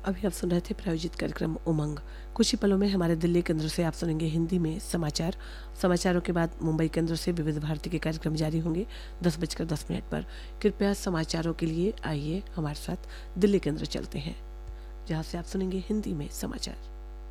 अभी आप सुन रहे थे प्रायोजित कार्यक्रम उमंग। कुछ ही पलों में हमारे दिल्ली केंद्र से आप सुनेंगे हिंदी में समाचार। समाचारों के बाद मुंबई केंद्र से विविध भारती के कार्यक्रम जारी होंगे 10:10 पर। कृपया समाचारों के लिए आइए हमारे साथ दिल्ली केंद्र चलते हैं, जहां से आप सुनेंगे हिंदी में समाचार।